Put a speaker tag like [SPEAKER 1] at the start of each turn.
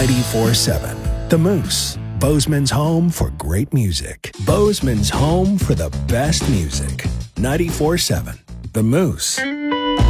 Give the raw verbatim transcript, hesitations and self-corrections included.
[SPEAKER 1] ninety-four seven. The Moose. Bozeman's home for great music. Bozeman's home for the best music. ninety-four seven. The Moose.